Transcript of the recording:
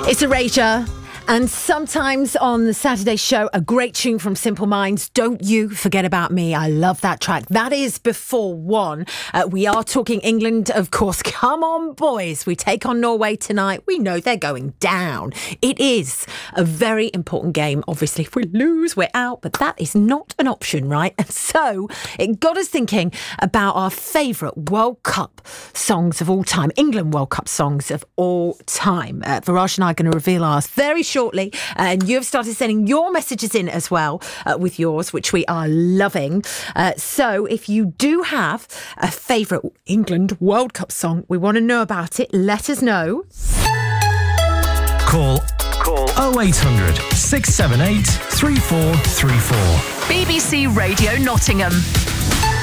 It's Erasure. And sometimes on the Saturday show, a great tune from Simple Minds, Don't You Forget About Me. I love that track. That is before one. We are talking England, of course. Come on, boys. We take on Norway tonight. We know they're going down. It is a very important game. Obviously, if we lose, we're out. But that is not an option, right? And so it got us thinking about our favourite World Cup songs of all time. England World Cup songs of all time. Viraj and I are going to reveal ours very shortly, and you've started sending your messages in as well with yours, which we are loving. So if you do have a favourite England World Cup song, we want to know about it. Let us know. Call 0800 678 3434. BBC Radio Nottingham.